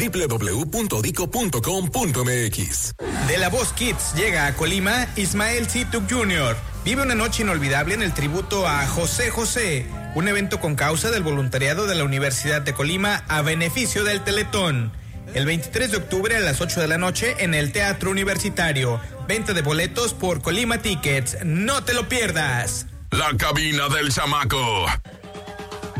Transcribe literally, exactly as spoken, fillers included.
doble u doble u doble u punto dico punto com punto eme equis. De La Voz Kids llega a Colima Ismael Situk junior Vive una noche inolvidable en el tributo a José José, un evento con causa del voluntariado de la Universidad de Colima a beneficio del Teletón. El veintitrés de octubre a las ocho de la noche en el Teatro Universitario. Venta de boletos por Colima Tickets. ¡No te lo pierdas! La cabina del chamaco.